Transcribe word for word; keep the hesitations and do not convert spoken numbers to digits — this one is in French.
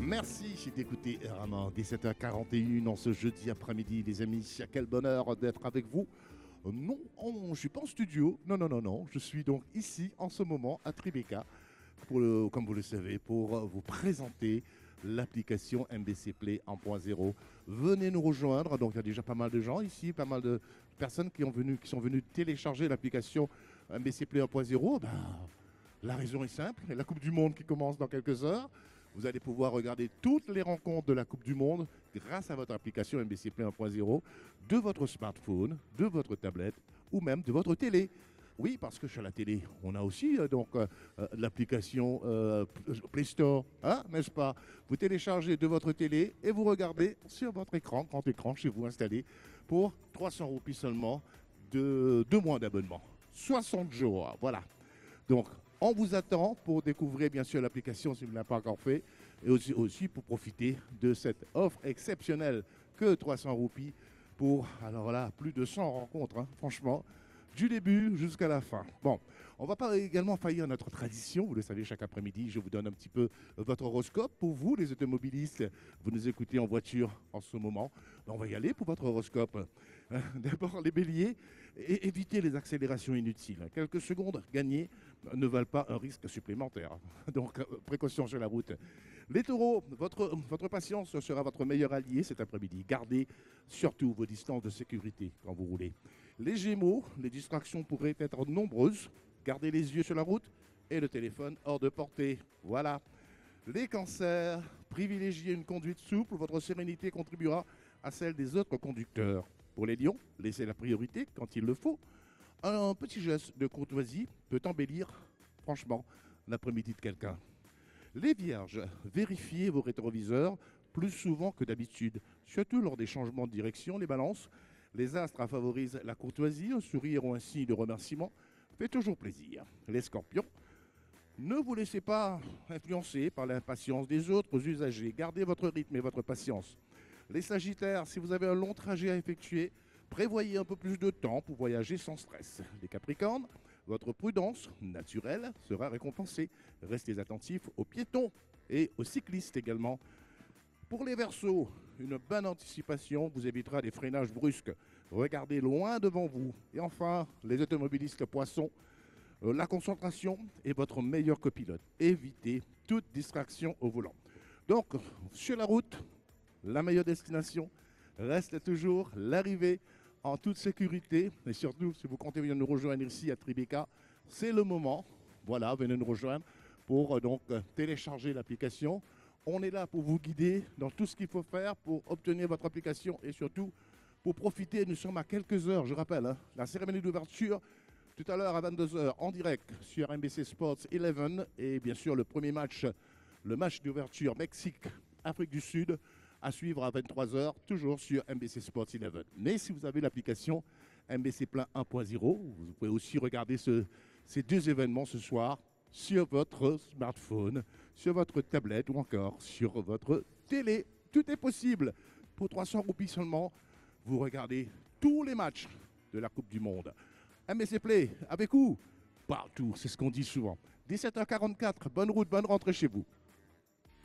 Merci d'écouter vraiment dix-sept heures quarante et un en ce jeudi après-midi, les amis. Quel bonheur d'être avec vous. Non, on- je ne suis pas en studio. Non, non, non, non. Je suis donc ici en ce moment à Tribeca, pour le- comme vous le savez, pour vous présenter l'application M B C Play un point zéro. Venez nous rejoindre. Donc il y a déjà pas mal de gens ici, pas mal de personnes qui, ont venu, qui sont venues télécharger l'application M B C Play un point zéro. Ben, la raison est simple. La Coupe du Monde qui commence dans quelques heures. Vous allez pouvoir regarder toutes les rencontres de la Coupe du Monde grâce à votre application M B C Play un point zéro de votre smartphone, de votre tablette ou même de votre télé. Oui, parce que sur la télé, on a aussi euh, donc euh, euh, l'application euh, Play Store, hein, n'est-ce pas? Vous téléchargez de votre télé et vous regardez sur votre écran, grand écran chez vous installé, pour trois cents roupies seulement de deux mois d'abonnement. soixante jours, voilà. Donc, on vous attend pour découvrir bien sûr l'application si vous ne l'avez pas encore fait et aussi, aussi pour profiter de cette offre exceptionnelle que trois cents roupies pour, alors là, plus de cent rencontres, hein, franchement, du début jusqu'à la fin. Bon, on va pas également faillir à notre tradition, vous le savez, chaque après-midi, je vous donne un petit peu votre horoscope pour vous, les automobilistes. Vous nous écoutez en voiture en ce moment. Ben, on va y aller pour votre horoscope. D'abord, les béliers, et évitez les accélérations inutiles. Quelques secondes gagnées ne valent pas un risque supplémentaire. Donc, précaution sur la route. Les taureaux, votre, votre patience sera votre meilleur allié cet après-midi. Gardez surtout vos distances de sécurité quand vous roulez. Les gémeaux, les distractions pourraient être nombreuses. Gardez les yeux sur la route et le téléphone hors de portée. Voilà. Les cancers, privilégiez une conduite souple. Votre sérénité contribuera à celle des autres conducteurs. Pour les lions, laissez la priorité quand il le faut. Un petit geste de courtoisie peut embellir, franchement, l'après-midi de quelqu'un. Les vierges, vérifiez vos rétroviseurs plus souvent que d'habitude, surtout lors des changements de direction. Les balances, les astres favorisent la courtoisie, un sourire ou un signe de remerciement fait toujours plaisir. Les scorpions, ne vous laissez pas influencer par l'impatience des autres usagers. Gardez votre rythme et votre patience. Les sagittaires, si vous avez un long trajet à effectuer, prévoyez un peu plus de temps pour voyager sans stress. Les capricornes, votre prudence naturelle sera récompensée. Restez attentifs aux piétons et aux cyclistes également. Pour les verseaux, une bonne anticipation vous évitera des freinages brusques. Regardez loin devant vous. Et enfin, les automobilistes poissons, euh, la concentration est votre meilleur copilote. Évitez toute distraction au volant. Donc, sur la route, la meilleure destination reste toujours l'arrivée en toute sécurité. Et surtout, si vous comptez venir nous rejoindre ici à Tribeca, c'est le moment. Voilà, venez nous rejoindre pour euh, donc euh, télécharger l'application. On est là pour vous guider dans tout ce qu'il faut faire pour obtenir votre application et surtout pour profiter. Nous sommes à quelques heures, je rappelle, hein, la cérémonie d'ouverture tout à l'heure à vingt-deux heures en direct sur M B C Sports onze et bien sûr le premier match, le match d'ouverture Mexique-Afrique du Sud à suivre à vingt-trois heures, toujours sur M B C Sports onze. Mais si vous avez l'application M B C Play un point zéro, vous pouvez aussi regarder ce, ces deux événements ce soir sur votre smartphone, sur votre tablette ou encore sur votre télé. Tout est possible. Pour trois cents roupies seulement, vous regardez tous les matchs de la Coupe du Monde. M B C Play, avec où? Partout, c'est ce qu'on dit souvent. dix-sept heures quarante-quatre, bonne route, bonne rentrée chez vous.